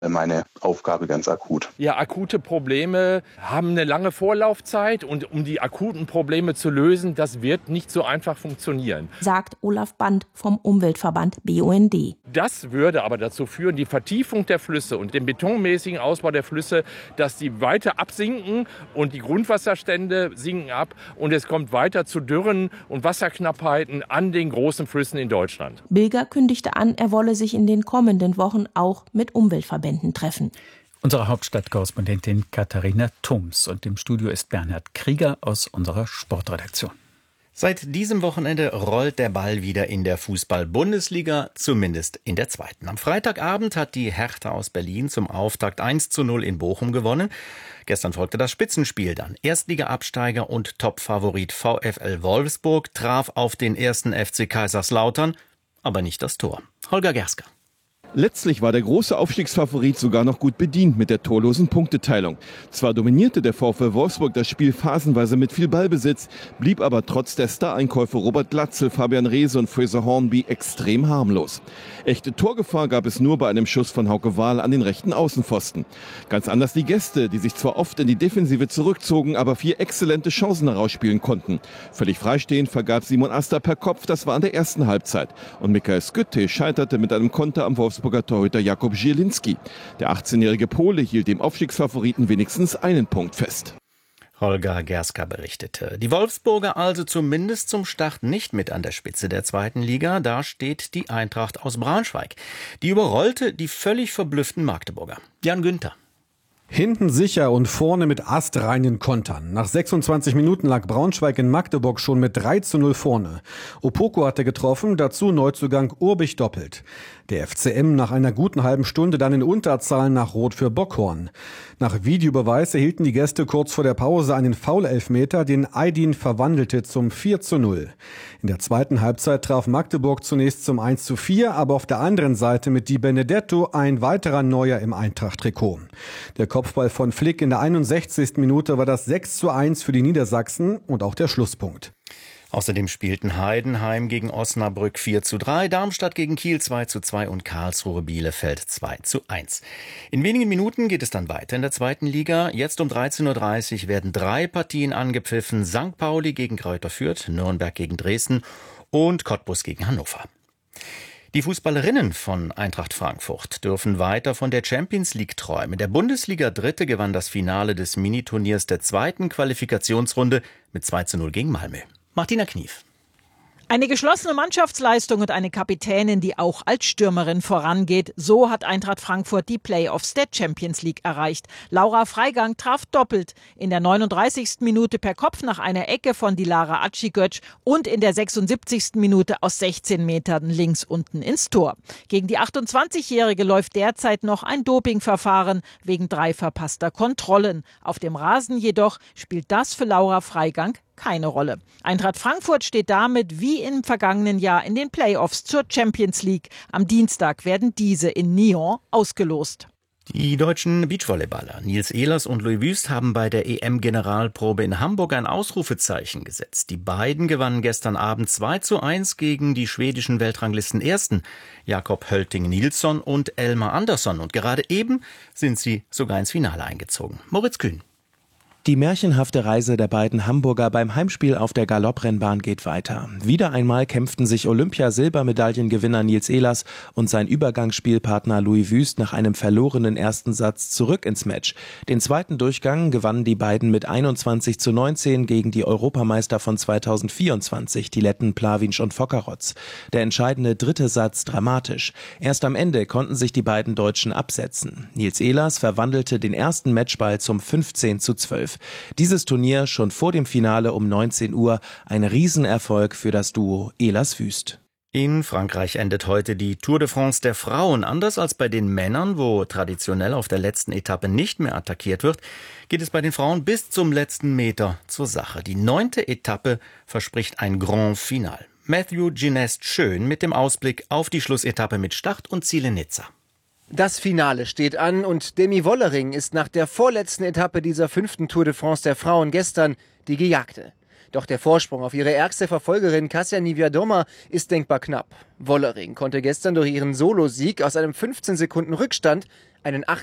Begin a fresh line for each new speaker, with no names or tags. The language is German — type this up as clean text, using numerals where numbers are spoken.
meine Aufgabe ganz akut.
Ja, akute Probleme haben eine lange Vorlaufzeit und um die akuten Probleme zu lösen, das wird nicht so einfach funktionieren.
Sagt Olaf Band vom Umweltverband BUND.
Das würde aber dazu führen, die Vertiefung der Flüsse und den betonmäßigen Ausbau der Flüsse, dass die weiter absinken und die Grundwasserstände sinken ab und es kommt weiter zu Dürren und Wasserknappheiten an den großen Flüssen in Deutschland.
Bilger kündigte an, er wolle sich in den kommenden Wochen auch mit Umweltverbänden treffen.
Unsere Hauptstadtkorrespondentin Katharina Thums, und im Studio ist Bernhard Krieger aus unserer Sportredaktion.
Seit diesem Wochenende rollt der Ball wieder in der Fußball-Bundesliga, zumindest in der zweiten. Am Freitagabend hat die Hertha aus Berlin zum Auftakt 1:0 in Bochum gewonnen. Gestern folgte das Spitzenspiel dann. Erstliga-Absteiger und Topfavorit VfL Wolfsburg traf auf den ersten FC Kaiserslautern, aber nicht das Tor. Holger Gersker.
Letztlich war der große Aufstiegsfavorit sogar noch gut bedient mit der torlosen Punkteteilung. Zwar dominierte der VfL Wolfsburg das Spiel phasenweise mit viel Ballbesitz, blieb aber trotz der Stareinkäufe Robert Glatzel, Fabian Reese und Fraser Hornby extrem harmlos. Echte Torgefahr gab es nur bei einem Schuss von Hauke Wahl an den rechten Außenpfosten. Ganz anders die Gäste, die sich zwar oft in die Defensive zurückzogen, aber 4 exzellente Chancen herausspielen konnten. Völlig freistehend vergab Simon Asta per Kopf, das war in der ersten Halbzeit. Und Michael Skytte scheiterte mit einem Konter am Wolfsburger Torhüter Jakub Zielinski. Der 18-jährige Pole hielt dem Aufstiegsfavoriten wenigstens einen Punkt fest.
Holger Gerska berichtete. Die Wolfsburger also zumindest zum Start nicht mit an der Spitze der zweiten Liga. Da steht die Eintracht aus Braunschweig. Die überrollte die völlig verblüfften Magdeburger. Jan Günther.
Hinten sicher und vorne mit astreinen Kontern. Nach 26 Minuten lag Braunschweig in Magdeburg schon mit 3:0 vorne. Opoko hatte getroffen, dazu Neuzugang Urbich doppelt. Der FCM nach einer guten halben Stunde dann in Unterzahl nach Rot für Bockhorn. Nach Videobeweis erhielten die Gäste kurz vor der Pause einen Foul-Elfmeter, den Aydin verwandelte zum 4:0. In der zweiten Halbzeit traf Magdeburg zunächst zum 1:4, aber auf der anderen Seite mit Di Benedetto ein weiterer Neuer im Eintracht-Trikot. Der Kopfball von Flick in der 61. Minute war das 6:1 für die Niedersachsen und auch der Schlusspunkt.
Außerdem spielten Heidenheim gegen Osnabrück 4:3, Darmstadt gegen Kiel 2:2 und Karlsruhe Bielefeld 2:1. In wenigen Minuten geht es dann weiter in der zweiten Liga. Jetzt um 13:30 Uhr werden 3 Partien angepfiffen. St. Pauli gegen Greuther Fürth, Nürnberg gegen Dresden und Cottbus gegen Hannover. Die Fußballerinnen von Eintracht Frankfurt dürfen weiter von der Champions League träumen. Der Bundesliga-Dritte gewann das Finale des Miniturniers der zweiten Qualifikationsrunde mit 2:0 gegen Malmö. Martina Knief.
Eine geschlossene Mannschaftsleistung und eine Kapitänin, die auch als Stürmerin vorangeht. So hat Eintracht Frankfurt die Playoffs der Champions League erreicht. Laura Freigang traf doppelt. In der 39. Minute per Kopf nach einer Ecke von Dilara Acigöc und in der 76. Minute aus 16 Metern links unten ins Tor. Gegen die 28-Jährige läuft derzeit noch ein Dopingverfahren wegen 3 verpasster Kontrollen. Auf dem Rasen jedoch spielt das für Laura Freigang keine Rolle. Eintracht Frankfurt steht damit wie im vergangenen Jahr in den Playoffs zur Champions League. Am Dienstag werden diese in Nyon ausgelost.
Die deutschen Beachvolleyballer Nils Ehlers und Louis Wüst haben bei der EM-Generalprobe in Hamburg ein Ausrufezeichen gesetzt. Die beiden gewannen gestern Abend 2:1 gegen die schwedischen Weltranglisten-Ersten Jakob Hölting-Nilsson und Elmar Andersson. Und gerade eben sind sie sogar ins Finale eingezogen. Moritz Kühn.
Die märchenhafte Reise der beiden Hamburger beim Heimspiel auf der Galopprennbahn geht weiter. Wieder einmal kämpften sich Olympia-Silbermedaillengewinner Nils Ehlers und sein Übergangsspielpartner Louis Wüst nach einem verlorenen ersten Satz zurück ins Match. Den zweiten Durchgang gewannen die beiden mit 21:19 gegen die Europameister von 2024, die Letten Plavinc und Fokarotz. Der entscheidende dritte Satz dramatisch. Erst am Ende konnten sich die beiden Deutschen absetzen. Nils Ehlers verwandelte den ersten Matchball zum 15:12. Dieses Turnier schon vor dem Finale um 19 Uhr ein Riesenerfolg für das Duo Ehlers-Wüst.
In Frankreich endet heute die Tour de France der Frauen. Anders als bei den Männern, wo traditionell auf der letzten Etappe nicht mehr attackiert wird, geht es bei den Frauen bis zum letzten Meter zur Sache. Die 9. Etappe verspricht ein Grand Final. Matthew Ginest schön mit dem Ausblick auf die Schlussetappe mit Start und Ziel in Nizza.
Das Finale steht an und Demi Wollering ist nach der vorletzten Etappe dieser 5. Tour de France der Frauen gestern die Gejagte. Doch der Vorsprung auf ihre ärgste Verfolgerin Kasia Niewiadoma ist denkbar knapp. Wollering konnte gestern durch ihren Solosieg aus einem 15 Sekunden Rückstand einen